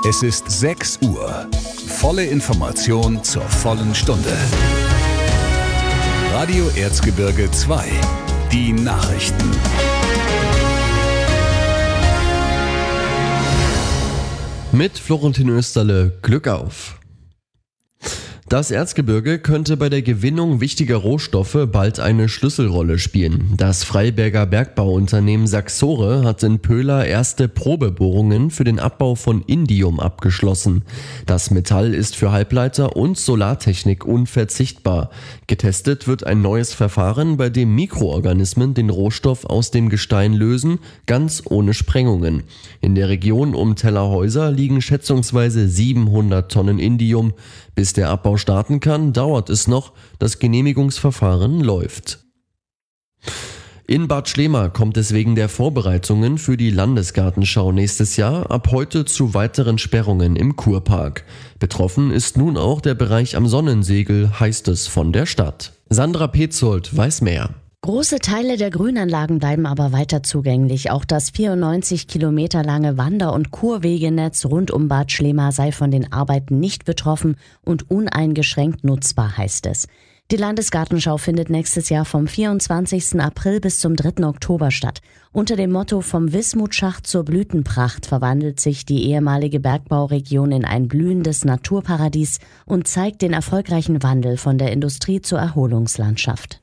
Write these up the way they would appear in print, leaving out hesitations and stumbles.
Es ist 6 Uhr. Volle Information zur vollen Stunde. Radio Erzgebirge 2. Die Nachrichten. Mit Florentin Österle, Glück auf! Das Erzgebirge könnte bei der Gewinnung wichtiger Rohstoffe bald eine Schlüsselrolle spielen. Das Freiberger Bergbauunternehmen Saxore hat in Pöhler erste Probebohrungen für den Abbau von Indium abgeschlossen. Das Metall ist für Halbleiter und Solartechnik unverzichtbar. Getestet wird ein neues Verfahren, bei dem Mikroorganismen den Rohstoff aus dem Gestein lösen, ganz ohne Sprengungen. In der Region um Tellerhäuser liegen schätzungsweise 700 Tonnen Indium. Bis der Abbau starten kann, dauert es noch, das Genehmigungsverfahren läuft. In Bad Schlema kommt es wegen der Vorbereitungen für die Landesgartenschau nächstes Jahr ab heute zu weiteren Sperrungen im Kurpark. Betroffen ist nun auch der Bereich am Sonnensegel, heißt es von der Stadt. Sandra Petzold weiß mehr. Große Teile der Grünanlagen bleiben aber weiter zugänglich. Auch das 94 Kilometer lange Wander- und Kurwegenetz rund um Bad Schlema sei von den Arbeiten nicht betroffen und uneingeschränkt nutzbar, heißt es. Die Landesgartenschau findet nächstes Jahr vom 24. April bis zum 3. Oktober statt. Unter dem Motto „Vom Wismutschacht zur Blütenpracht" verwandelt sich die ehemalige Bergbauregion in ein blühendes Naturparadies und zeigt den erfolgreichen Wandel von der Industrie zur Erholungslandschaft.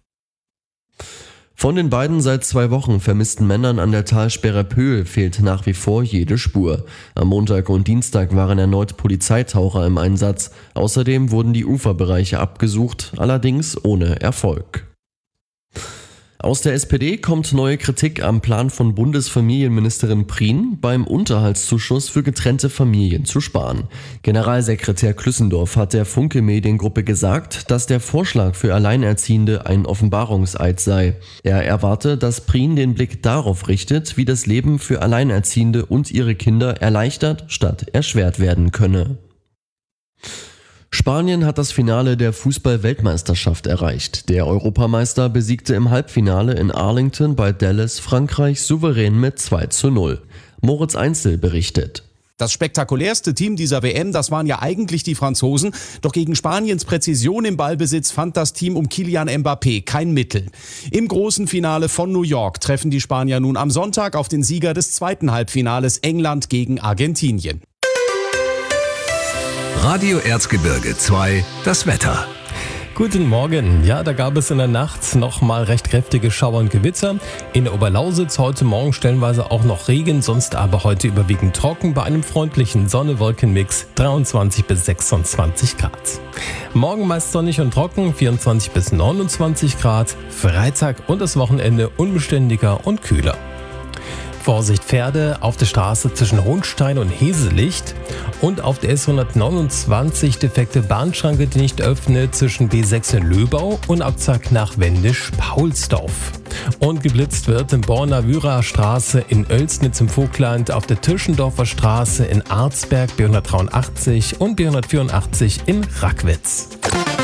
Von den beiden seit 2 Wochen vermissten Männern an der Talsperre Pöhl fehlt nach wie vor jede Spur. Am Montag und Dienstag waren erneut Polizeitaucher im Einsatz. Außerdem wurden die Uferbereiche abgesucht, allerdings ohne Erfolg. Aus der SPD kommt neue Kritik am Plan von Bundesfamilienministerin Prien, beim Unterhaltszuschuss für getrennte Familien zu sparen. Generalsekretär Klüssendorf hat der Funke Mediengruppe gesagt, dass der Vorschlag für Alleinerziehende ein Offenbarungseid sei. Er erwarte, dass Prien den Blick darauf richtet, wie das Leben für Alleinerziehende und ihre Kinder erleichtert statt erschwert werden könne. Spanien hat das Finale der Fußball-Weltmeisterschaft erreicht. Der Europameister besiegte im Halbfinale in Arlington bei Dallas Frankreich souverän mit 2:0. Moritz Einzel berichtet. Das spektakulärste Team dieser WM, das waren ja eigentlich die Franzosen. Doch gegen Spaniens Präzision im Ballbesitz fand das Team um Kylian Mbappé kein Mittel. Im großen Finale von New York treffen die Spanier nun am Sonntag auf den Sieger des zweiten Halbfinales, England gegen Argentinien. Radio Erzgebirge 2, das Wetter. Guten Morgen. Ja, da gab es in der Nacht nochmal recht kräftige Schauer und Gewitter. In der Oberlausitz heute Morgen stellenweise auch noch Regen, sonst aber heute überwiegend trocken bei einem freundlichen Sonne-Wolken-Mix 23 bis 26 Grad. Morgen meist sonnig und trocken, 24 bis 29 Grad. Freitag und das Wochenende unbeständiger und kühler. Vorsicht Pferde auf der Straße zwischen Hohenstein und Heselicht und auf der S129 defekte Bahnschranke, die nicht öffnet, zwischen B6 in Löbau und Abzack nach Wendisch-Paulsdorf. Und geblitzt wird in Borna-Wyra Straße in Oelsnitz im Vogtland, auf der Tirschendorfer Straße in Arzberg B183 und B184 in Rackwitz.